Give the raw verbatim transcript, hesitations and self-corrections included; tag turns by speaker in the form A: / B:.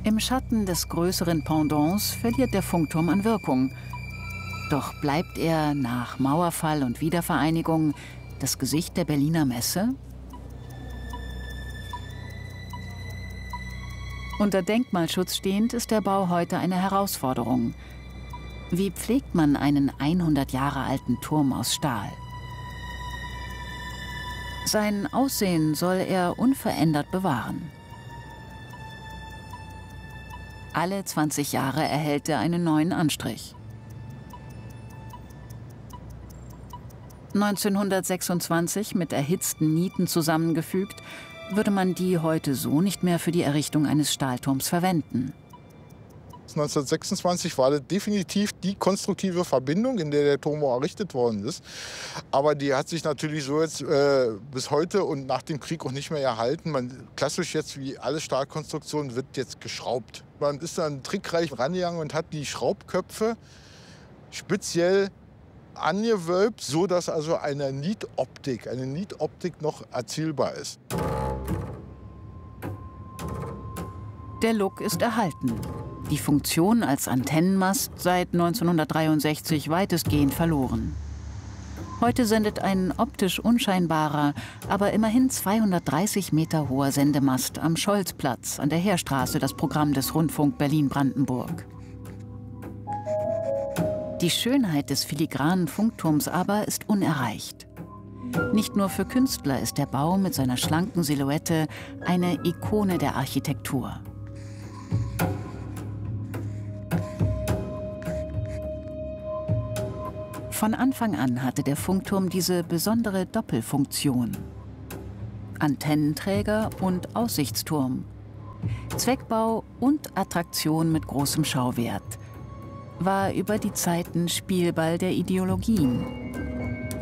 A: Im Schatten des größeren Pendants verliert der Funkturm an Wirkung. Doch bleibt er nach Mauerfall und Wiedervereinigung das Gesicht der Berliner Messe? Unter Denkmalschutz stehend ist der Bau heute eine Herausforderung. Wie pflegt man einen hundert Jahre alten Turm aus Stahl? Sein Aussehen soll er unverändert bewahren. Alle zwanzig Jahre erhält er einen neuen Anstrich. neunzehnhundertsechsundzwanzig mit erhitzten Nieten zusammengefügt, würde man die heute so nicht mehr für die Errichtung eines Stahlturms verwenden.
B: neunzehnhundertsechsundzwanzig war das definitiv die konstruktive Verbindung, in der der Turm auch errichtet worden ist. Aber die hat sich natürlich so jetzt äh, bis heute und nach dem Krieg auch nicht mehr erhalten. Man, klassisch jetzt wie alle Stahlkonstruktionen wird jetzt geschraubt. Man ist dann trickreich rangegangen und hat die Schraubköpfe speziell angewölbt, so dass also eine Nietoptik, eine Nietoptik noch erzielbar ist.
A: Der Look ist erhalten. Die Funktion als Antennenmast seit neunzehnhundertdreiundsechzig weitestgehend verloren. Heute sendet ein optisch unscheinbarer, aber immerhin zweihundertdreißig Meter hoher Sendemast am Scholzplatz an der Heerstraße das Programm des Rundfunk Berlin-Brandenburg. Die Schönheit des filigranen Funkturms aber ist unerreicht. Nicht nur für Künstler ist der Bau mit seiner schlanken Silhouette eine Ikone der Architektur. Von Anfang an hatte der Funkturm diese besondere Doppelfunktion. Antennenträger und Aussichtsturm. Zweckbau und Attraktion mit großem Schauwert. War über die Zeiten Spielball der Ideologien.